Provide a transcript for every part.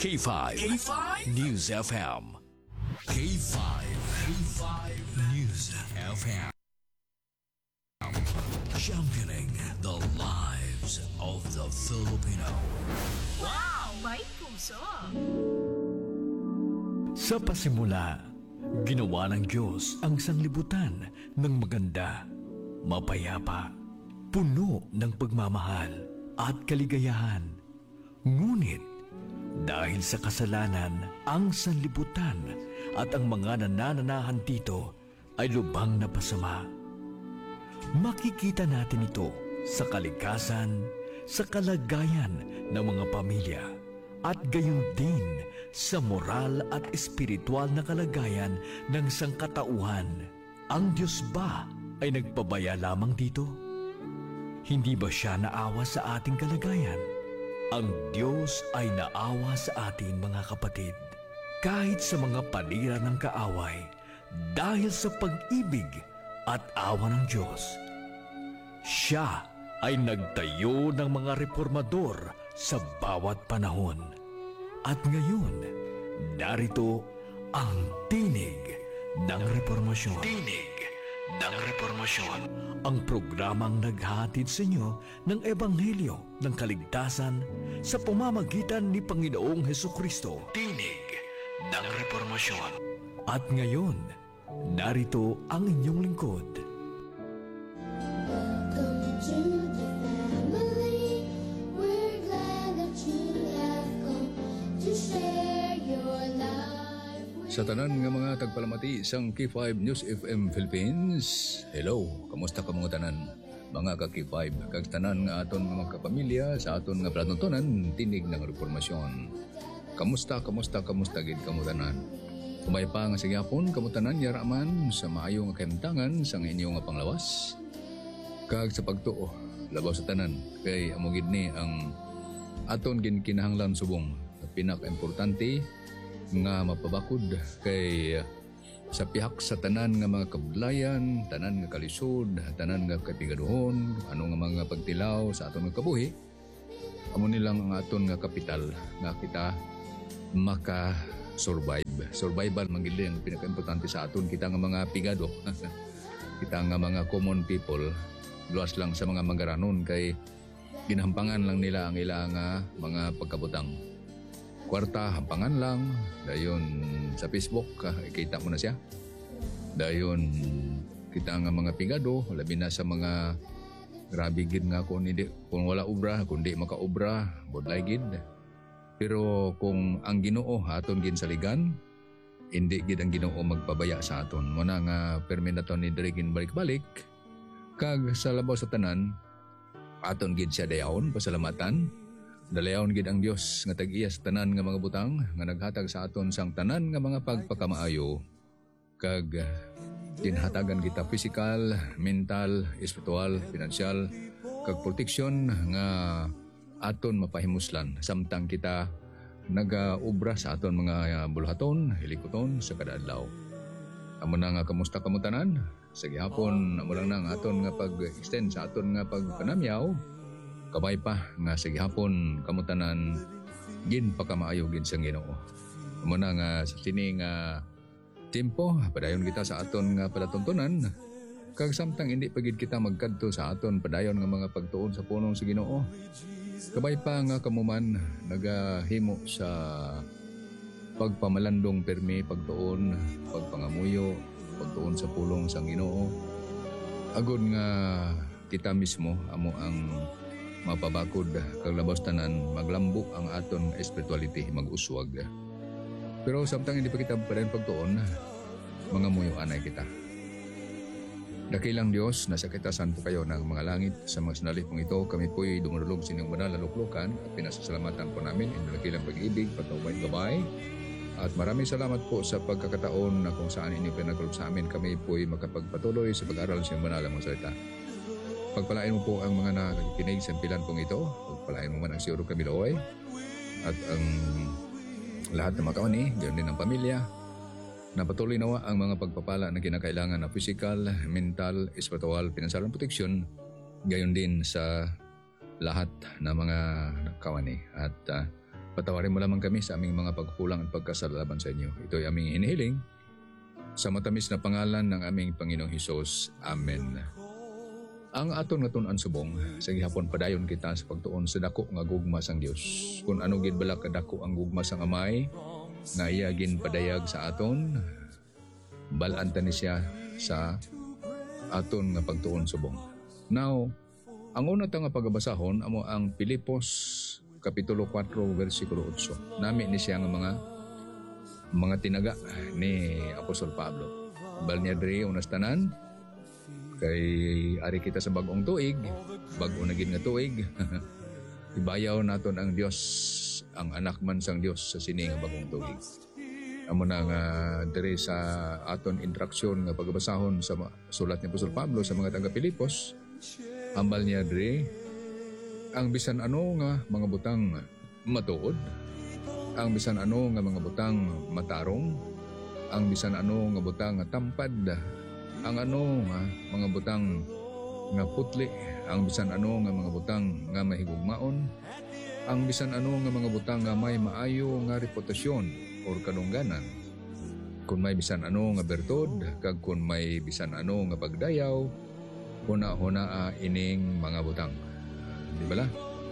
K5 News FM. K5 News FM. Championing the lives of the Filipino. Wow! May puso! Sa pasimula, ginawa ng Diyos ang sanglibutan ng maganda, mapayapa, puno ng pagmamahal at kaligayahan. Ngunit, dahil sa kasalanan, ang sanlibutan at ang mga nanananahan dito ay lubhang napasama. Makikita natin ito sa kalikasan, sa kalagayan ng mga pamilya, at gayon din sa moral at espiritual na kalagayan ng sangkatauhan. Ang Diyos ba ay nagpabaya lamang dito? Hindi ba siya naawa sa ating kalagayan? Ang Diyos ay naawa sa atin, mga kapatid, kahit sa mga panira ng kaaway, dahil sa pag-ibig at awa ng Diyos. Siya ay nagtayo ng mga reformador sa bawat panahon. At ngayon, narito ang tinig ng reformasyon. Tinig ng reformasyon. Ang programang naghahatid sa inyo ng Ebanghelyo ng Kaligtasan sa pamamagitan ni Panginoong Hesukristo. Tinig ng reformasyon. At ngayon, narito ang inyong lingkod. Welcome to the family. We're glad that you have come to share your life with Sa tanan nga mga tagpalamati sang K5 News FM Philippines. Hello, kamusta ka mga tanan? Mga ka K5, kag tanan nga aton nga mga kapamilya sa aton nga planuntonan tinig ng reformasyon. Kamusta gid kamo tanan? Kumay pa nga sigyapon kamo tanan yaraman sa maayo nga kahimtangan sa inyo nga panglawas. Kag sa pagtuo, labaw sa tanan kay amo gid ni ang aton ginkinahanglan subong. Pinaka-importante nga mapabakod kay sa pihak sa tanan nga mga kabulayan, tanan nga kalisod, tanan nga kapigaduhon, ano nga mga pagtilaw sa aton nga kabuhi, amo nilang ang aton nga kapital nga kita maka-survive. Survival mangili ang pinaka-importante sa aton kita nga mga pigado. Kita nga mga common people, luwas lang sa mga magaranon kay ginhampangan lang nila ang ilang mga pagkabutang. Kwarta, hampangan lang. Dayon sa Facebook, kita mo na siya. Dayon kita nga mga pigado, labi na sa mga grabe gid nga kung wala obra, kundi makaobra, bodlay gid. Pero kung ang Ginoo aton ginsaligan, hindi gid ang Ginoo magpabaya sa aton. Muna nga perminaton ni dirigin balik-balik, kag sa labaw sa tanan, aton gid siya dayaon, pasalamatan. Dalayaon gid ang Dios nga tag-iya sa tanan nga mga butang nga naghatag sa aton sang tanan nga mga pagpakamaayo, kag dinhatagan kita physical, mental, espiritual, financial, kag protection nga aton mapahimuslan samtang kita nagaobra sa aton mga bulhaton, hilikoton sa kada adlaw. Amo na nga kamusta kamo tanan? Sa gihapon amo lang nang aton nga pag-extend sa aton nga pagpanamyaw. Kabay pa nga sa gihapon kamo tanan gin pakamaayo gin sa Ginoo. Amo na nga sa kini nga tempo padayon kita sa aton nga palatuntunan, kag samtang hindi pagid kita magkadto sa aton padayon nga mga pagtuon sa punong sa Ginoo. Kabay pa nga kamuman nagahimo sa pagpamalandong permi pagtuon, pagpangamuyo, pagtuon sa pulong sa Ginoo. Agod nga kita mismo amo ang mapabakod kag labos tanan maglambo ang aton spirituality mag-uswag. Pero samtang hindi pa kita padayon pagtuon, mga muyo anay kita. Dakilang Dios, nasa kitasan po kayo ng mga langit. Sa mga sanali pong ito, kami po'y dumulog sa inyong banal na luklukan at pinasasalamatan po namin ang dakilang pag-ibig, patnubay, gabay. At maraming salamat po sa pagkakataon na kung saan inyo pinagkaloob sa amin, kami po'y makapagpatuloy sa pag-aral sa inyong banal na salita. Pagpalain mo po ang mga nakikinig sa pilan pong ito. Pagpalain mo man ang siyuro kami looy. At ang lahat ng mga kawani, gayon din ang pamilya. Napatuloy nawa ang mga pagpapala na kinakailangan na physical, mental, espiritual, financial protection. Gayon din sa lahat ng mga kawani. At Patawarin mo lamang kami sa aming mga pagkukulang at pagkasalaban sa inyo. Ito ay aming hinihiling sa matamis na pangalan ng aming Panginoong Hesus. Amen. Ang aton nga tun-an subong, sa gihapon padayon kita sa pagtuon sa dako nga gugma sang Dios. Kung ano gid bala kadako ang gugma sang Amay, nga iya gin padayag sa aton, balanta ni siya sa aton nga pagtuon subong. Now, ang una ta nga pagabasahon amo ang Pilipos kapitulo 4 versikulo 8. Nami ni siya nga mga tinaga ni Apostol Pablo. Bal niya diri unas tanan kay ari kita sa bag-ong tuig, bag-o na gid nga tuig. Ibayaw naton ang Dios, ang anak man sang Dios sa sini nga bag-ong tuig. Amo na nga diri sa aton instruksyon nga pagbasahon sa sulat ni Apostol Pablo sa mga taga Pilipos, ambal niya diri ang bisan ano nga mga butang matuod, ang bisan ano nga mga butang matarong, ang bisan ano nga butang nga tampad, ang ano nga mga butang nga putli, ang bisan ano nga mga butang nga mahigugmaon, ang bisan ano nga mga butang nga may maayo nga reputasyon or kadungganan, kung may bisan ano nga bertod, kag kung may bisan ano nga pagdayaw, huna-hunaa ining mga butang. Di ba la?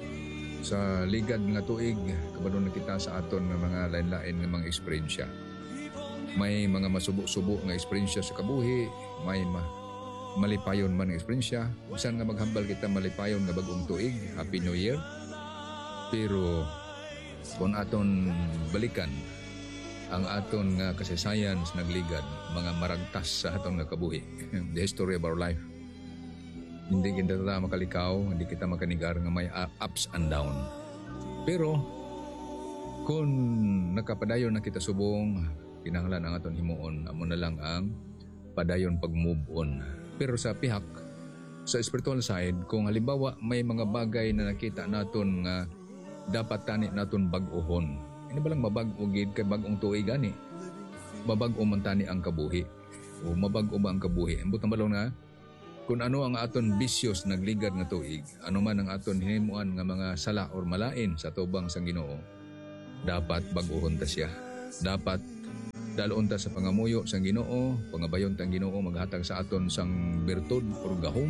Sa ligad nga tuig, kabadon na kita sa aton nga mga lain-lain nga mga eksperyensya. May mga masubo-subo nga eksperyensya sa kabuhi, may malipayon man nga eksperyensya. Bisan nga maghambal kita malipayon nga bagong tuig, Happy New Year. Pero kung aton balikan ang aton nga kasaysayan sa nagligad, mga maragtas sa aton nga kabuhi, the history of our life. Hindi kita makalikaw, hindi kita makanigar nga may ups and down. Pero kung nakapadayon na kita subong, kinahanglan ang aton himuon, amo na lang ang padayon pag-move on. Pero sa pihak, sa spiritual side, kung halimbawa may mga bagay na nakita naton nga dapat tani naton bag-ohon, hindi ba lang mabag-o gid kay bag-ong tuig gani? Mabag-o man tani ang kabuhi. O mabag-o ba ang kabuhi? Ambot na balong na, kung ano ang aton bisyos nagligad nga tuig, ano man ang aton himuan nga mga sala or malain sa tubang sang Ginoo, dapat bag-ohon ta siya. Dapat dalon ta sa pangamuyo sang Ginoo, pangabayon tang Ginoo maghatag sa aton sang bertud or gahom.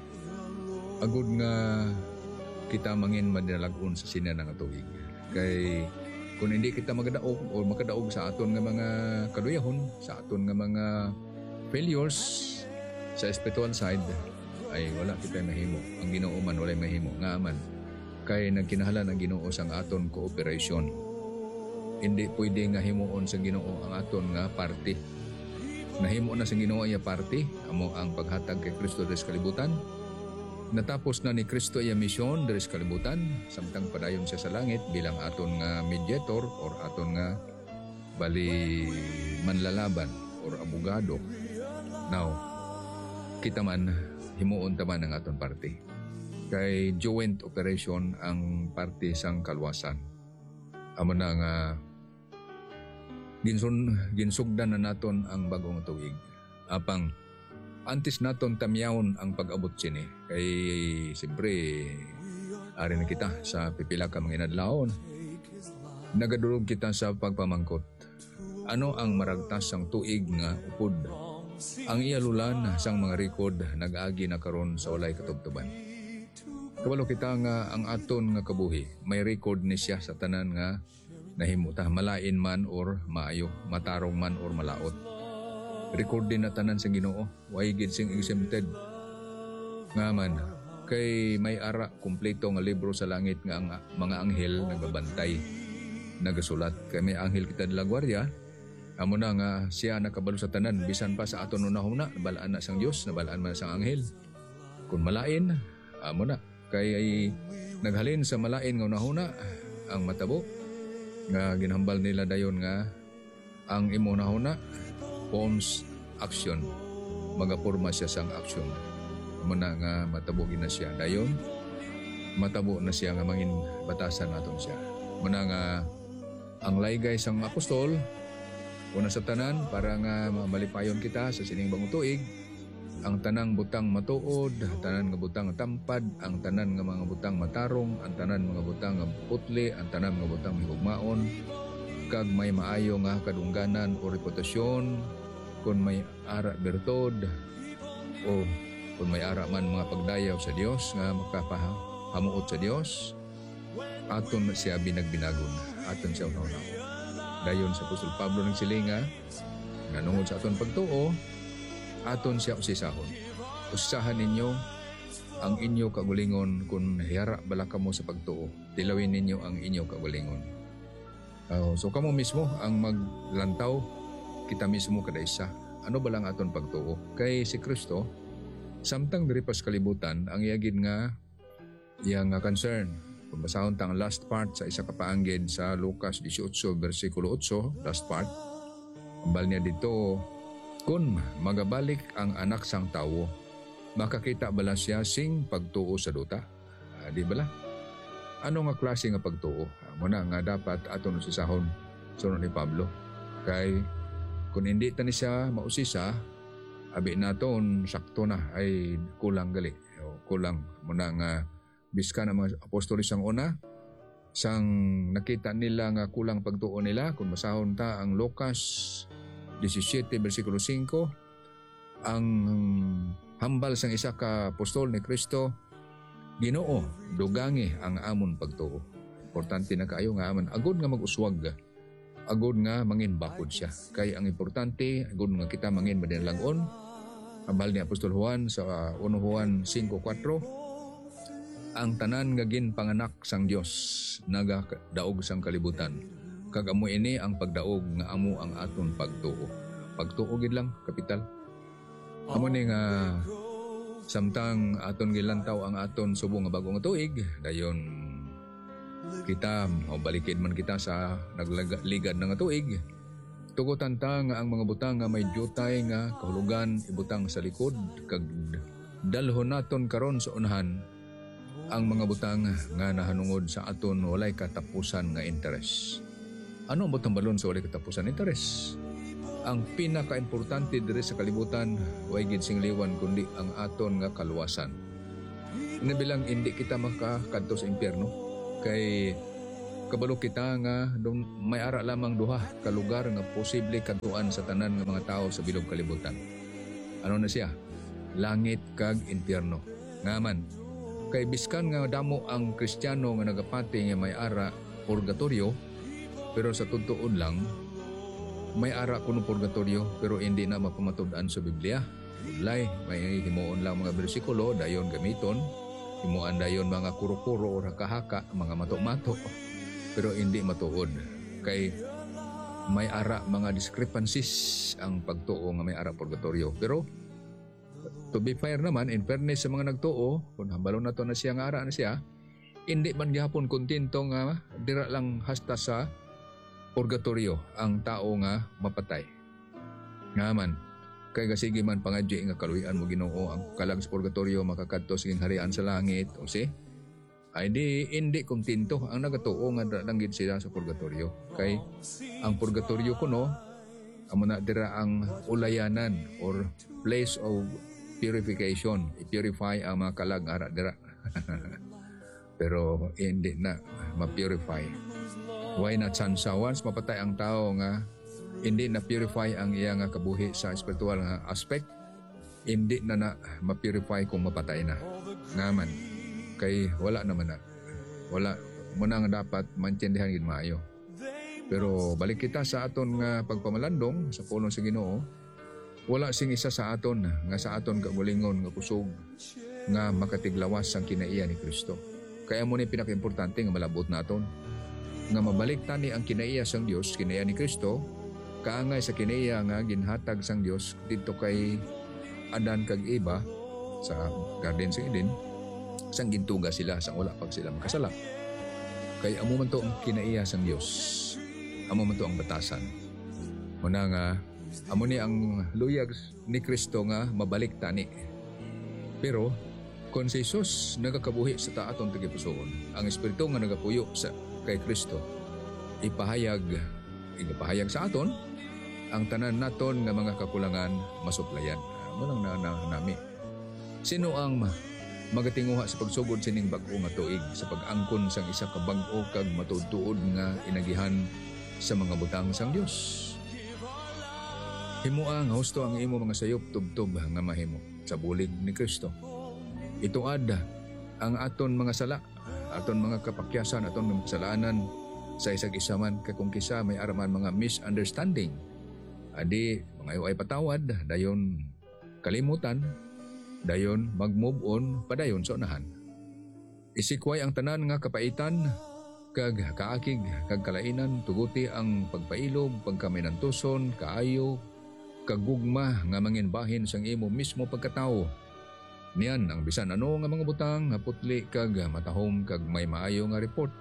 Agud nga kita mangin madalagon sa sinan nga tuig. Kay kung hindi kita magadaog o makadaog sa aton nga mga kaduyahon, sa aton nga mga failures sa spiritual side, ay wala kita mahimo. Ang Ginoo man walay mahimo nga man. Kay nagkinahanglan ang Ginoo sang aton cooperation. Hindi pwede nga himuon sa Ginoo ang aton nga party. Nahimo na sa Ginoo iya party, amo ang paghatag kay Kristo diri sa kalibutan. Natapos na ni Kristo iya misyon diri sa kalibutan, samtang padayon siya sa langit bilang aton nga mediator or aton nga bali manlalaban or abogado. Now, kita man himuon ta man ang aton party. Kay joint operation ang party sang kalwasan. Amo na nga ginsugdan na naton ang bagong tuig. Apang antes naton tamyawon ang pag-abot sini. Kay siyempre ari na kita sa pipila ka mga inadlawon. Nagadulog kita sa pagpamangkot. Ano ang maragtas sang tuig nga upod? Ang iyalulan sang mga record nag-agi na karon sa walay katubtuban. Kabalo kita nga ang aton nga kabuhi, may record ni siya sa tanan nga nahimuta, malain man or maayo, matarong man or malaot. Record din na tanan sa Ginoo, way gid sing exempted. Nga man, kay may ara kumpleto nga libro sa langit nga ang mga anghel nagbabantay, nagasulat. Kay may anghel kita de la Guardia, amo na nga siya nakabalo sa tanan, bisan pa sa aton una-una, nabalaan na sang Dios, nabalaan man sang anghel. Kung malain, amo na. Kay naghalin sa malain nga una-una ang matabo nga ginhambal nila dayon nga ang imo una-una forms action, magapurma siya sang action. Muna nga matabo na siya dayon, matabo na siya nga mangin batasan naton siya. Muna nga ang laygay sang apostol una sa tanan para nga malipayon kita sa sining bagong tuig, ang tanang butang matuod, tanan nga butang tampad, ang tanan nga mga butang matarong, ang tanan mga butang nga putli, ang tanan mga butang higugmaon, kag may maayo nga kadungganan o reputasyon, kung may ara bertod, o kung may ara man mga pagdayaw sa Dios nga makapahamuot sa Dios, aton siya binagbinagon, aton siya unaw. Dayon sa Apostol Pablo nagsilinga, nga nungod sa aton pagtuo, aton siya usisahon. Usahan ninyo ang inyo kagulingon kung hiyara bala kamo sa pagtuo. Tilawin ninyo ang inyo kagulingon. So kamo mismo ang maglantaw, kita mismo kada isa. Ano ba lang aton pagtuo? Kay si Kristo, samtang diri pas kalibutan, ang iyagid nga iyang concern. Kung basahon tang last part sa isa ka paanggid sa Lucas 18 versikulo 8, last part, ambal niya dito, kung magabalik ang anak sang tawo, makakita bala siya sing pagtuo sa duta? Di bala? Ano nga klase nga pagtuo? Muna nga dapat aton usisahon sunod ni Pablo. Kay kung hindi tani siya mausisa, abi naton sakto na ay kulang gali. Kulang muna nga biska na mga apostol sang una, sang nakita nila nga kulang pagtuo nila, kung masahon ta ang Lucas 17 versikulo 5, ang hambal sang isa ka apostol ni Kristo, Ginoo, dugangi ang amon pagtuo. Importante na kaayo nga amon agud nga mag-uswag, agud nga mangin bakod siya. Kay ang importante agud nga kita mangin madinlangon. Hambal ni Apostol Juan sa 1 Juan 5:4, ang tanan nga ginpanganak sang Dios nagadaog sang kalibutan. Kag amo ini ang pagdaog nga amo ang aton pagtuo. Pagtuo gid lang kapital. Amo ni nga samtang aton gilantaw ang aton subong nga bagong tuig, dayon kita mabalikid man kita sa nagligad na nga tuig. Tugutan ta nga ang mga butang nga may jutay nga kahulugan ibutang sa likod, kag dalhon naton karon sa unahan ang mga butang nga nahanungod sa aton walay katapusan nga interes. Ano ang butang balon sa walay katapusan interes? Ang pinaka-importante diri sa kalibutan, way gid sing liwan kundi ang aton nga kaluwasan. Nabilang hindi kita makakadto sa impyerno, kay kabalo kita nga may ara lamang duha ka lugar nga posible kadtuan sa tanan nga mga tao sa bilog kalibutan. Ano na siya? Langit kag impyerno. Ngaman, kay biskan nga damo ang Kristiyano nga nagapati nga may ara purgatorio, pero sa tutuod lang, may ara kuno purgatorio pero hindi na mapamatud-an sa Biblia. Ulay, may himuon lang mga bersikulo, dayon gamiton, himuan dayon mga kuro-kuro o haka-haka, mga mato-mato, pero hindi matuod. Kay may ara mga discrepancies ang pagtuo nga may ara purgatorio. Pero to be fair naman, in fairness sa mga nagtuo, kung hambalon na to na siya nga ara na siya, hindi man gihapon kontento nga dira lang hasta sa purgatorio ang tao nga mapatay. Ngaman, kay gasigi man pangadyo nga kaluyan mo Ginoo ang kalag sa purgatorio makakadto sa harian sa langit, o si ay di hindi kontento ang nagatuo nga langgit sila sa purgatorio. Kay ang purgatorio kuno amo na dira ang ulayanan or place of purification, i-purify ang mga kalag ara dira. Pero hindi na ma-purify. Why not chance once mapatay ang tao nga hindi na purify ang iya nga kabuhi sa spiritual nga aspect, hindi na ma-purify kung mapatay na. Ngaman, kay wala naman na. Wala mo na nga dapat maintindihan gid maayo. Pero balik kita sa aton nga pagpamalandong sa pulong sa Ginoo, wala sing isa sa aton nga sa aton kagulingon nga kusog nga makatiglawas ang kinaiya ni Kristo. Kaya mo ni pinaka-importante nga malabot naton nga mabalik tani ang kinaiya sang Dios, kinaiya ni Kristo, kaangay sa kinaiya nga ginhatag sang Dios dito kay Adan kag Eva sa Garden sa Eden, sang gintuga sila sang wala pag sila makasala. Kay amo man to ang kinaiya sang Dios, amo man to ang batasan. Muna nga amo ni ang luyag ni Kristo nga mabalik tani. Pero kung si Jesus nagakabuhi sa taaton tagipusoon, ang Espiritu nga nagapuyo sa kay Kristo, ipahayag sa aton ang tanan naton nga mga kakulangan masuplayan. Manang nami. Sino ang magatinguha sa pagsugod sining bag-o nga tuig sa pag-angkon sang isa ka bag-o kag matuod-tuod nga inagihan sa mga butang sang Dios? Himuang husto ang imo mga sayop tubtob nga mahimo sa bulig ni Kristo. Ituad ang aton mga sala, aton mga kapakyasan, aton mga kasalanan sa isag isa man kung kisa may araman mga misunderstanding. Adi mga ay patawad, dayon kalimutan, dayon mag-move on, padayon sa unahan. Isikway ang tanan nga kapaitan, kag kaakig, kag kalainan, tuguti ang pagpailob, pagkaminantuson, kaayo, kagugma nga manginbahin sang imo mismo pagkatao. Niyan ang bisan ano nga mga butang nga putli kag matahom kag may maayo nga report.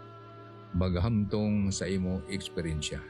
Maghamtong sa imo eksperyensya.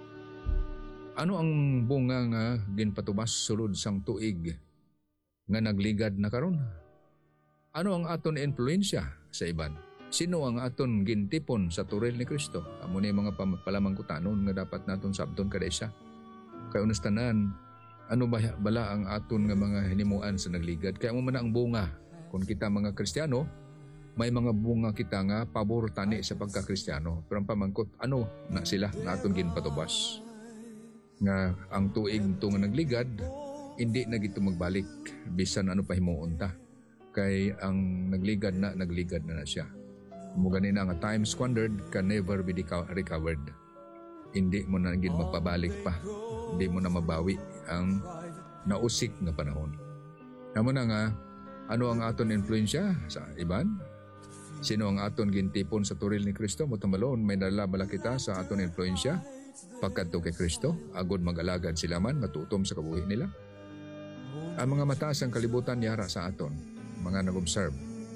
Ano ang bunga nga ginpatubas sulod sang tuig nga nagligad na karon? Ano ang aton influensya sa iban? Sino ang aton gintipon sa turil ni Kristo? Amo ni mga palamangkutanon nga dapat naton sabton kada isa. Kay unastanan, ano ba bala ang aton nga mga hinimuan sa nagligad? Kaya mo man ang bunga. Kung kita mga Kristiyano, may mga bunga kita nga pabor tani sa pagka-Kristiyano. Pero ang pamangkot, ano na sila na aton ginpatubas? Nga ang tuig ito nga nagligad, hindi na gito magbalik. Bisan ano pa himuon ta. Kay ang nagligad na siya. Mugani na nga time squandered can never be recovered. Hindi mo na gid magpabalik pa. Hindi mo na mabawi ang nausik na panahon. Amo na nga, ano ang aton influensya sa iban? Sino ang aton gintipon sa turil ni Kristo? Mutambalon, may nalabala kita sa aton influensya pagkadto kay Kristo, agod mag-alagad sila man, matutom sa kabuhi nila. Ang mga mataas ang kalibutan yara sa aton, mga nag-observe.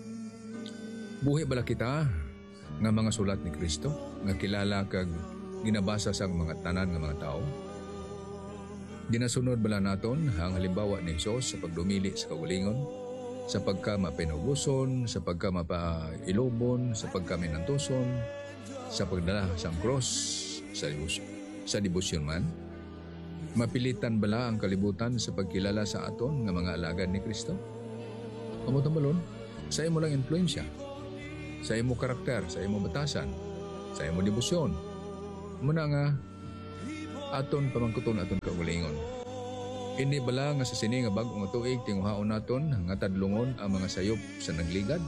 Buhi bala kita nga mga sulat ni Kristo, nga kilala kag ginabasa sa mga tanan nga mga tao? Ginasunod bala naton ang halimbawa ni Hesus sa pagdumili sa kagalingon, sa pagkamapinubuson, sa pagkamapailobon, sa pagkaminantuson, sa pagdala sa cross, sa debosyon man? Mapilitan bala ang kalibutan sa pagkilala sa aton nga mga alagad ni Kristo? Kamutang balon, sa imo lang influensya, sa imo karakter, sa imo batasan, sa imo debosyon. Muna nga, aton pamangkuton aton kaugalingon. Hindi bala nga sa sini nga bag-o nga tuig tinguhaon naton nga tadlungon ang mga sayop sa nagligad?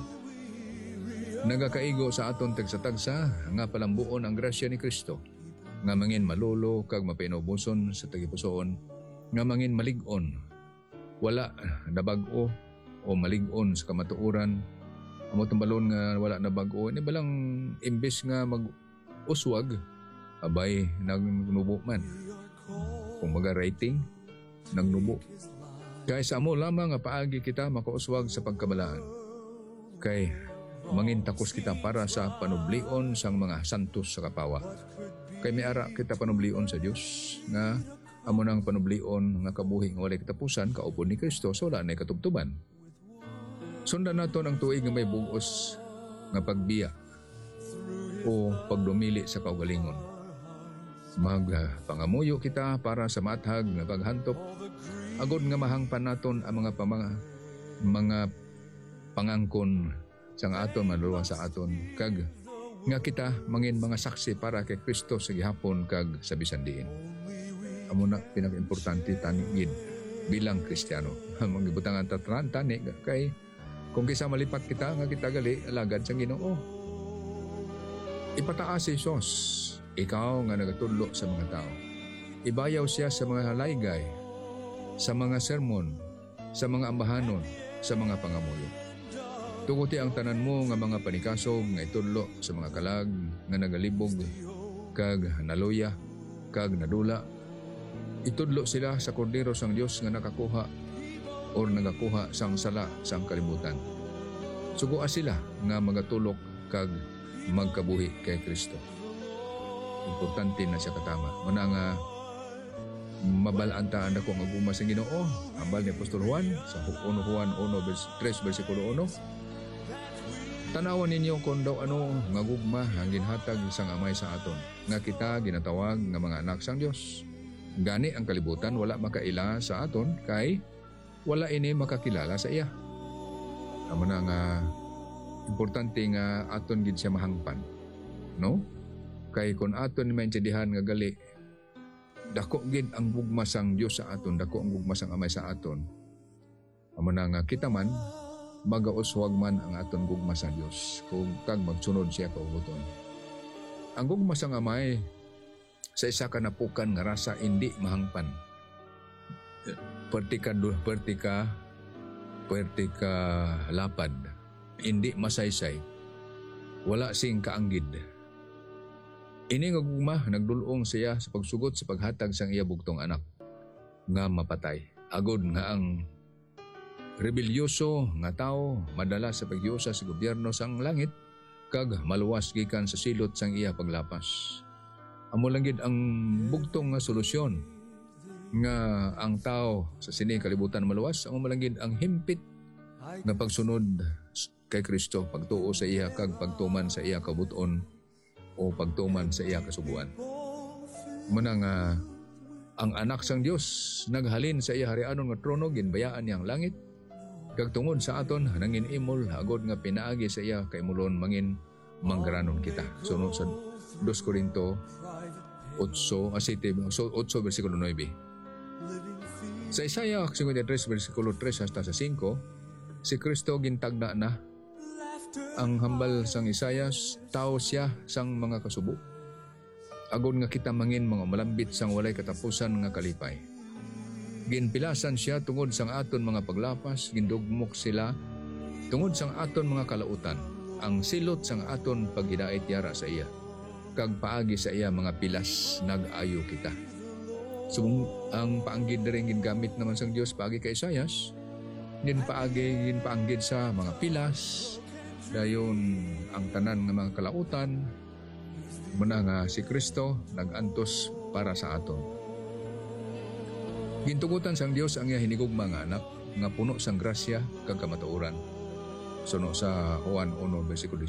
Nagakaigo sa aton tagsa-tagsa nga palambuon ang grasya ni Kristo, nga mangin malolo kag mapinubuson sa tagipusoon, nga mangin malig-on, wala na bag-o o malig-on sa kamatuoran. Amo tambalon nga wala na bag-o, ini balang imbes nga mag-uswag, abay nagnubo man. Kung maga-rating, nagnubo. Kaya sa amo lamang nga paagi kita makauswag sa pagkabalaan. Kay mangintakos kita para sa panublion sang mga santos sa kapawa. Kay may ara kita panublion sa Dios nga amo nang panublion nga kabuhi nga walay katapusan kaupod ni Kristo so wala na katubtuban. Sundan naton ang tuig nga may bugos nga pagbiya o pagdumili sa kaugalingon. Magpangamuyo kita para sa mathag nga paghantop, agod nga mahangpan naton ang mga pangangkon sang aton manluwa sa aton, kag nga kita mangin mga saksi para kay Kristo sa gihapon kag sa bisan diin. Amo na pinaka-importante tani gid bilang Kristiyano. Mangibutangan tatran tani kay kung kisa malipat kita nga kita gali alagad sa Ginoo. Ipataas si Jesus, ikaw nga nagatudlo sa mga tao. Ibayaw siya sa mga halaygay, sa mga sermon, sa mga ambahanon, sa mga pangamuyo. Tuguti ang tanan mo nga mga panikasog nga itudlo sa mga kalag nga nagalibog, kag naluya, kag nadula. Itudlo sila sa kordero sang Dios nga nakakuha o nagakuha sang sala sang kalibutan. Sugoa sila nga magatulok kag magkabuhi kay Kristo. Importante na siya katama. Muna nga mabalaan taan ako nga guma sa Ginoo. Ambal ni Apostol Juan sa 1 Juan 1:3 versikulo 1. Tanawan ninyo kung daw ano nga gugma ang ginhatag sang Amay sa aton, nga kita ginatawag nga mga anak sang Dios. Gani ang kalibutan wala makaila sa aton kay wala ini makakilala sa iya. Amo na nga importante nga aton gid siya mahangpan. No? Kay kun aton maintindihan nga gali dako gid ang gugma sang Dios sa aton, dako ang gugma sang Amay sa aton. Amo na nga kita man magauswag man ang aton gugma sa Dios kung kag magsunod siya kaubuton. Ang gugma sang Amay sa isa ka napukan nga rasa hindi mahangpan. Pertika lapad, hindi masaysay, wala sing kaanggid. Ini nga gugma nagdulong siya sa pagsugot sa paghatag sang iya bugtong anak nga mapatay. Agod nga ang rebelyoso nga tao madala sa paghiusa sa gobyerno sang langit kag maluwas gikan sa silot sang iya paglapas. Amo lang gid ang bugtong nga solusyon nga ang tao sa sini kalibutan maluwas. Amo lang gid ang himpit nga pagsunod kay Kristo, pagtuo sa iya kag pagtuman sa iya kabuton o pagtuman sa iya kasubuan. Muna nga ang anak sang Dios naghalin sa iya harianon nga trono, ginbayaan niyang langit kag tungod sa aton nangin imol agod nga pinaagi sa iya kay mulon mangin manggaranon kita. Sunod sa 2 Corinto 8 versikulo 9. Sa Isaiah 53 versikulo 3 hasta sa 5, si Kristo gintagna na ang hambal sang Isayas, tao siya sang mga kasubo. Agod nga kita mangin mga malambit sang walay katapusan nga kalipay. Ginpilasan siya tungod sang aton mga paglapas, gindugmok sila tungod sang aton mga kalautan. Ang silot sang aton paghidait yara sa iya. Kag paagi sa iya mga pilas nag-ayo kita. So ang paanggid rin gingamit naman sang Dios paagi kay Isayas, ginpaanggid sa mga pilas, dayon ang tanan nga mga kalautan. Muna nga si Kristo nag-antos para sa aton. Gintugutan sang Dios ang iya hinigugma nga anak nga puno sang grasya kag kamatuoran. Suno sa Juan 1 versikulo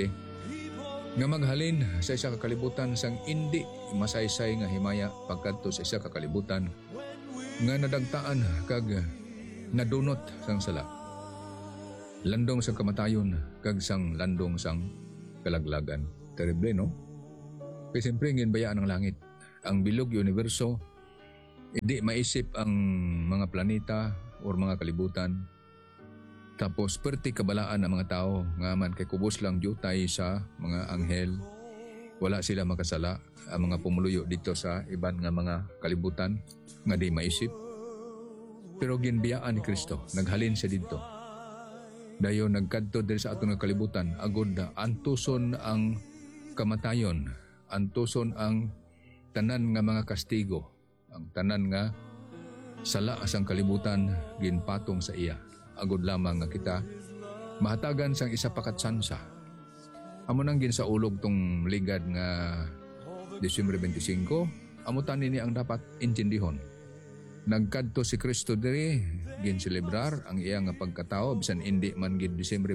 17 nga maghalin sa isa ka kalibutan sang indi masaysay nga himaya pagkadto sa isa ka kalibutan nga nadagtaan kag nadunot sang sala. Landong sang kamatayon kag sang landong sang kalaglagan. Terrible, no? Kaya siyempre ginbayaan ng langit. Ang bilog universo, hindi maisip ang mga planeta o mga kalibutan. Tapos perti kabalaan ang mga tao nga man kay kubos lang jutay sa mga anghel. Wala sila makasala ang mga pumuluyo dito sa iban nga mga kalibutan nga di maisip. Pero ginbiyaan ni Kristo, naghalin siya dito. Dayon nagkadto diri sa atong kalibutan agod antuson ang kamatayon, antuson ang tanan nga mga kastigo, ang tanan nga sala asang kalibutan ginpatong sa iya. Agod lamang nga kita mahatagan sang isa pa katsansa. Amo nang ginsaulog tong ligad nga Disyembre 25, amo tani ni ang dapat intindihon. Nagkadto si Kristo diri ginselebrar ang iya nga pagkatao bisan indi man gid Disyembre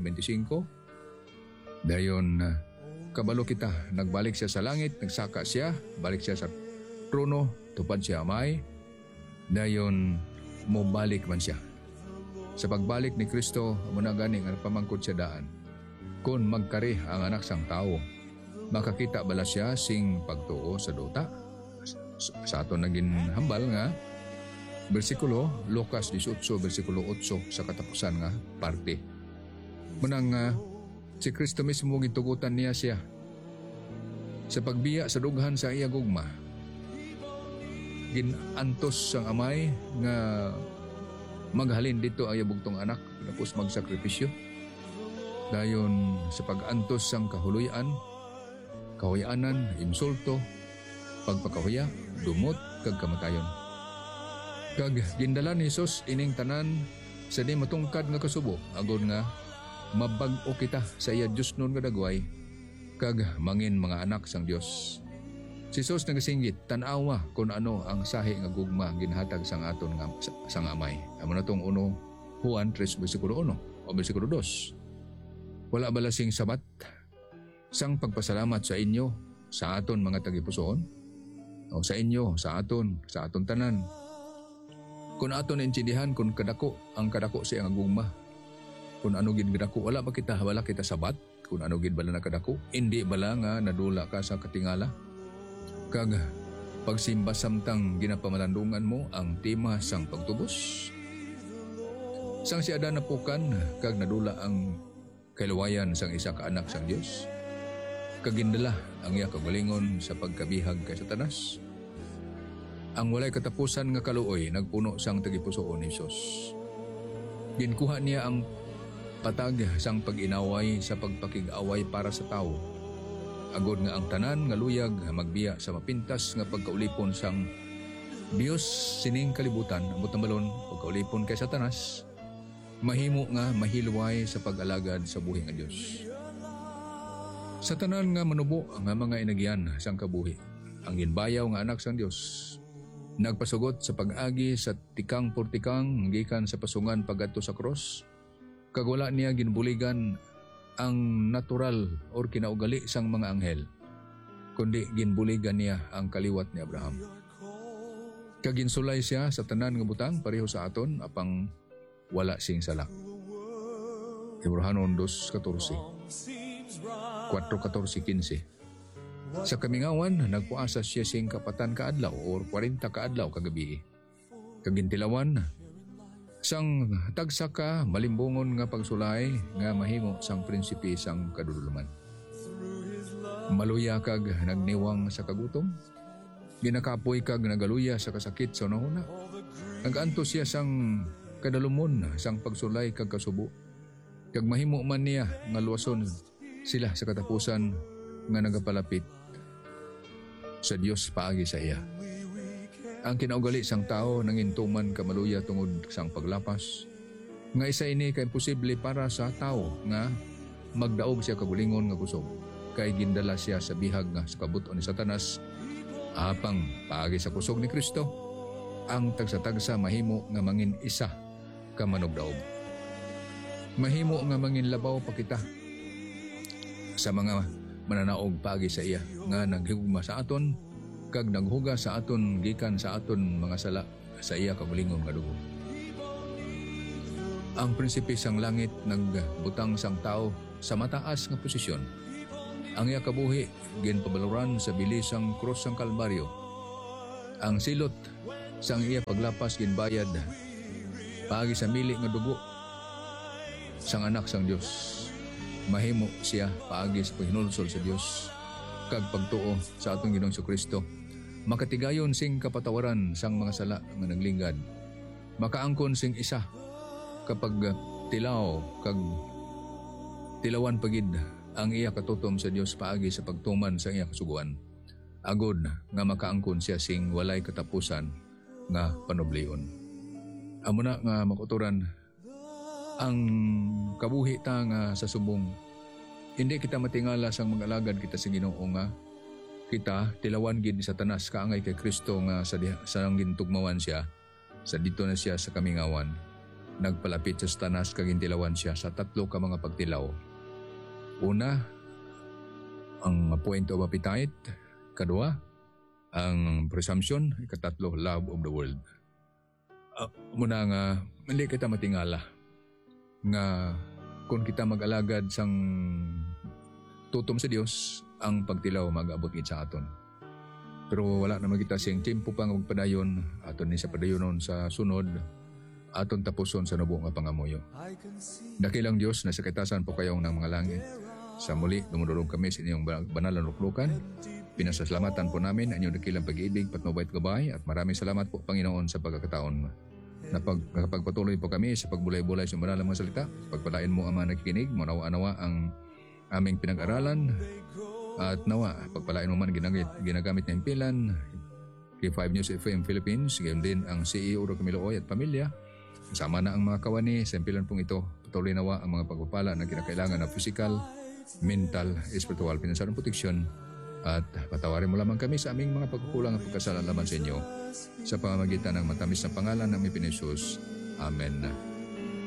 25. Dayon kabalo kita, nagbalik siya sa langit, nagsaka siya, balik siya sa trono, tupad siya Amay. Dayon mobalik man siya. Sa pagbalik ni Kristo, muna gani nga pamangkot siya daan. Kung magkari ang anak sang tao, makakita bala siya sing pagtuo sa duta. Sa ato naging hambal nga bersikulo Lucas 18 bersikulo 8 sa katapusan nga parte. Munang si Kristo mismo gitugutan niya siya sa pagbiya sa dughan sa iya gugma. Ginantos sang Amay nga maghalin dito ang bugtong anak tapos magsakripisyo. Dayon sa pag-antos sang kahuyanan, insulto, pagpakahuya, dumot, kag kamatayon. Kag gindalan ni Jesus ining tanan sa di matungkad nga kasubo, agod nga mabag-o kita sa iya Diyos nun nga dagway, kag mangin mga anak sang Dios. Si Jesus nagasinggit, tanawa kung ano ang sahi nga gugma ginhatag sang aton nga sang Amay. Amo na tong 1 Juan 3 bersikulo 1 o bersikulo 2. Wala bala sing sabat sang pagpasalamat sa inyo sa aton mga tagipusoon o sa inyo sa aton tanan Kung aton naintindihan kung ang kadako siya ang gugma. Kung ano gid kadako, wala kita sabat. Kung ano gid bala na kadako, hindi bala nga nadula ka sa katingala. Kag pagsimba samtang ginapamalandungan mo ang tema sang pagtubos. Sang si Adan napukan, kag nadula ang kailuwayan sang isa ka anak sang Dios. Kagindala ang iya kagalingon sa pagkabihag kay Satanas. Ang walay katapusan nga kaluoy nagpuno sang tagipusoon ni Hesus. Ginkuha niya ang patag sang pag-inaway sa pagpakig-away para sa tao. Agod nga ang tanan nga luyag magbiya sa mapintas nga pagkaulipon sang Dios sining kalibutan, amot balon pagkaulipon kay Satanas. Mahimo nga mahilway sa pag-alagad sa buhi nga Dios. Sa tanan nga manubo nga mga inagyan sang kabuhi, ang ginbayaw nga anak sang Dios nagpasugot sa pag-agi sa tikang portikang gikan sa pasungan pagadto sa cross. Kag wala niya ginbuligan ang natural or kinaugali sang mga anghel, kundi ginbuligan niya ang kaliwat ni Abraham. Kag ginsulay siya sa tanan nga butang pareho sa aton apang wala sing sala. Hebrehanon 2:14, 4:14-15. Sa kamingawan, nagpuasa siya sing kapatan kaadlaw or 40 kaadlaw kagabi. Kagintilawan, sang tagsa ka malimbungon nga pagsulay nga mahimo sang prinsipe sang kaduduluman. Maluya kag nagniwang sa kagutom, ginakapoy kag nagaluya sa kasakit sa unahuna. Nag-anto siya sang kadalumon sang pagsulay kag kasubo. Kag mahimo man niya nga luwason sila sa katapusan nga nagapalapit sa Dios paagi sa iya. Ang kinaugali sang tao nangintuman kamaluya tungod sang paglapas. Nga isa ini kay imposible para sa tao nga magdaog siya kagulingon nga kusog. Kay gindala siya sa bihag nga sa kabuton ni Satanas apang paagi sa kusog ni Kristo. Ang tagsa-tagsa mahimo nga mangin isa ka manugdaog. Mahimo nga mangin labaw pa kita sa mga mananaog paagi sa iya nga naghigugma sa aton kag naghuga sa aton gikan sa aton mga sala sa iya kagulingon nga dugo. Ang prinsipe sang langit nagbutang sang tao sa mataas nga posisyon. Ang iya kabuhi ginpabaluran sa bilis sang krus sang Kalbaryo. Ang silot sang iya paglapas ginbayad paagi sa mili nga dugo sang anak sang Dios. Mahimo siya paagi sa paghinulsol sa Dios kag pagtuo sa atong Ginoong Kristo. Makatigayon sing kapatawaran sang mga sala nga naglingad. Makaangkon sing isa kapag tilaw kag tilawan pagid ang iya katutom sa Dios paagi sa pagtuman sa iya kasuguan. Agod nga makaangkon siya sing walay katapusan nga panublion. Amo na nga makuturan ang kabuhi ta nga sa subong. Hindi kita matingala sang mag-alagad kita sa Ginoo nga kita tilawan gid ni Satanas kaangay kay Kristo nga sa gintugmawan siya sa dito na siya sa kamingawan. Nagpalapit sa Satanas kag gintilawan siya sa tatlo ka mga pagtilaw. Una, ang point of appetite. Kadua, ang presumption. Ikatatlo, love of the world. Muna nga, hindi kita matingala nga kung kita mag-alagad sang tutom sa Dios, ang pagtilaw mag-abot gid sa aton. Pero wala naman kita siyang tempo pang magpadayon, aton ni sa padayonon sa sunod, aton tapuson sa nubo nga pangamuyo. Dakilang Dios, nasa kaitasan po kayong ng mga langit. Sa muli, dumudulog kami sa inyong banal na luklukan. Pinasasalamatan po namin ang inyong dakilang pag-ibig, patnubay at gabay, at maraming salamat po Panginoon sa pagkakataon. Nakapagpatuloy po kami sa pagbulay-bulay sa banal na mga salita. Pagpalain mo ang mga nakikinig, manawa-anawa ang aming pinag-aralan, at nawa pagpalain mo man ginagamit na impilan kay 5 News FM Philippines, gayon din ang CEO Ro Camilo Oy at pamilya. Kasama na ang mga kawani sa impilan pong ito. Patuloy nawa ang mga pagpapala na kinakailangan na physical, mental, spiritual, pinansyal proteksyon. At patawarin mo lamang kami sa aming mga pagkukulang at pagkasalanan laban sa inyo sa pamamagitan ng matamis na pangalan ng Panginoon Hesus. Amen.